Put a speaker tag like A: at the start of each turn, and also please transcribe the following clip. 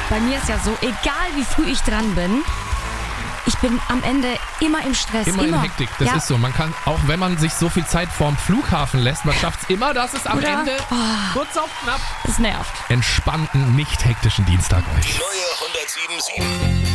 A: Bei mir ist ja so, egal wie früh ich dran bin, ich bin am Ende immer im Stress.
B: Immer in Hektik, das ist so. Man kann, auch wenn man sich so viel Zeit vorm Flughafen lässt, man schafft es immer, dass es am Ende kurz auf knapp
A: Das nervt.
B: entspannten, nicht hektischen Dienstag euch.
C: Neue 107.7